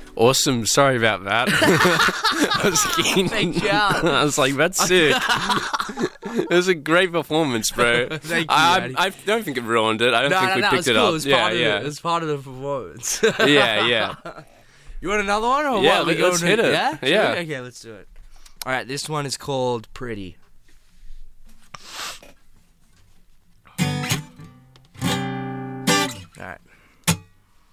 Awesome. Sorry about that. I was keen. Thank you. I was like, that's sick. It was a great performance, bro. Thank you, I don't think it ruined it. I don't think we picked it up. It was part of the performance. Yeah. You want another one? Or Yeah, what? let's hit it. Yeah? Yeah. Okay, let's do it. All right, this one is called Pretty.